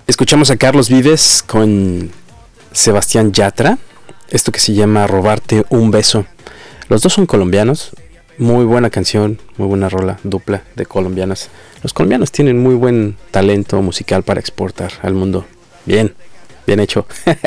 Escuchamos a Carlos Vives con Sebastián Yatra, esto que se llama Robarte un beso. Los dos son colombianos, muy buena canción, muy buena rola, dupla de colombianos. Los colombianos tienen muy buen talento musical para exportar al mundo. Bien, bien hecho.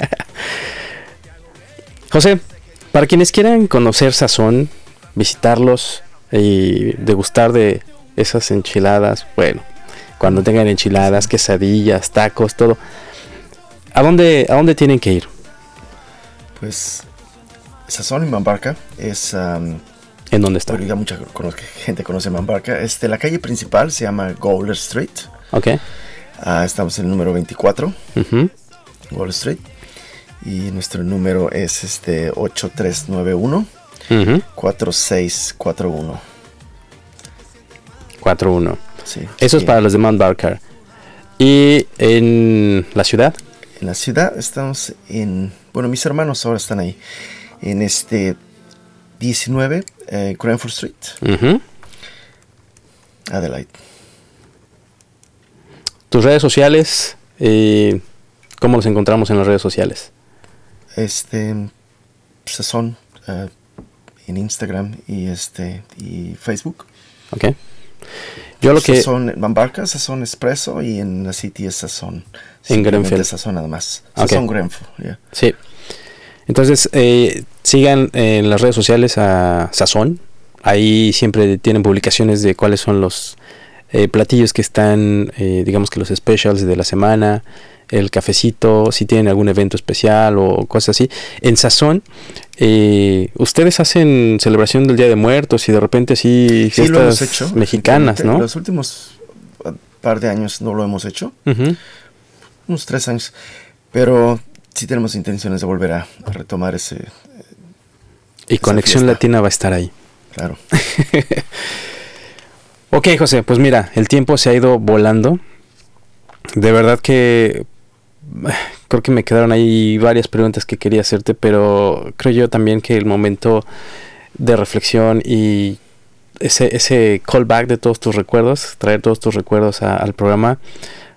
José, para quienes quieran conocer Sazón, visitarlos y degustar de esas enchiladas, bueno, cuando tengan enchiladas, quesadillas, tacos, todo, ¿a dónde tienen que ir? Pues Sazón en Mambarca es... ¿En dónde está? Ya mucha gente conoce Mambarca. La calle principal se llama Gower Street. Ok. Estamos en el número 24, Uh-huh. Gower Street. Y nuestro número es 8391 Uh-huh. 4641. 41. Sí. Eso es para los de Mount Barker. ¿Y en la ciudad? En la ciudad estamos bueno, mis hermanos ahora están ahí. En 19 Cranford Street, Uh-huh. Adelaide. ¿Tus redes sociales? ¿Cómo los encontramos en las redes sociales? Sazón en Instagram y Facebook. Ok. Yo lo que... Sazón en Mambarca, Sazón Expreso, y en la City es Sazón. En Grenfell. Sazón nada más. Okay. Sazón Grenfell, yeah. Sí. Entonces, sigan en las redes sociales a Sazón. Ahí siempre tienen publicaciones de cuáles son los platillos que están, digamos que los specials de la semana, el cafecito, si tienen algún evento especial o cosas así. En Sazón, ustedes hacen celebración del Día de Muertos y de repente así fiestas lo hemos hecho, mexicanas, ¿no? Los últimos par de años no lo hemos hecho. Uh-huh. Unos 3 años. Pero sí tenemos intenciones de volver a retomar ese... Y Conexión fiesta. Latina va a estar ahí. Claro. Ok, José, pues mira, el tiempo se ha ido volando. De verdad que creo que me quedaron ahí varias preguntas que quería hacerte, pero creo yo también que el momento de reflexión y ese callback de todos tus recuerdos, traer todos tus recuerdos al programa,